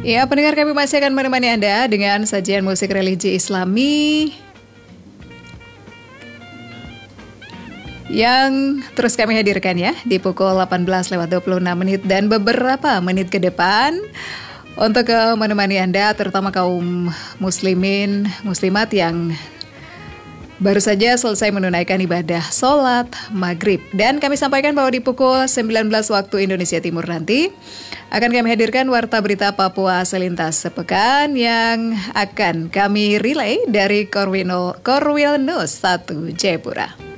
Ya, pendengar, kami masih akan menemani Anda dengan sajian musik religi Islami yang terus kami hadirkan ya di pukul 18:26 dan beberapa menit ke depan untuk menemani Anda, terutama kaum muslimin, muslimat yang baru saja selesai menunaikan ibadah sholat maghrib. Dan kami sampaikan bahwa di pukul 19 waktu Indonesia Timur nanti akan kami hadirkan Warta Berita Papua Selintas Sepekan yang akan kami relay dari Korwil News 1 Jayapura.